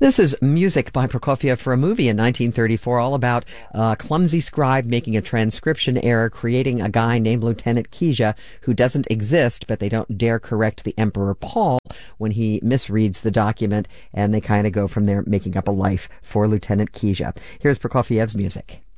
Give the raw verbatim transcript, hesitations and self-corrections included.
This is music by Prokofiev for a movie in nineteen thirty-four, all about a clumsy scribe making a transcription error, creating a guy named Lieutenant Kizha who doesn't exist, but they don't dare correct the Emperor Paul when he misreads the document, and they kind of go from there, making up a life for Lieutenant Kizha. Here's Prokofiev's music.